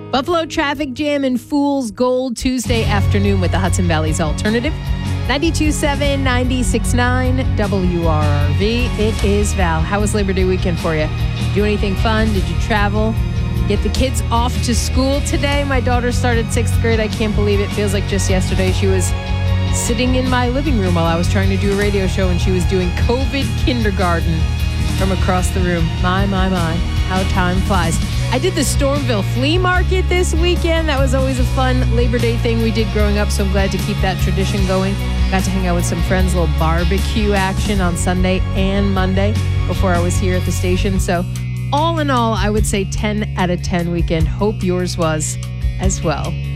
Buffalo traffic jam and Fool's Gold Tuesday afternoon with the Hudson Valley's Alternative. 92.7, 96.9 WRRV. It is Val. How was Labor Day weekend for you? Do anything fun? Did you travel? Get the kids off to school today. My daughter started 6th grade. I can't believe it. Feels like just yesterday. She was sitting in my living room while I was trying to do a radio show, and she was doing COVID kindergarten from across the room. My. How time flies. I did the Stormville Flea Market this weekend. That was always a fun Labor Day thing we did growing up, so I'm glad to keep that tradition going. Got to hang out with some friends, a little barbecue action on Sunday and Monday before I was here at the station. So all in all, I would say 10 out of 10 weekend. Hope yours was as well.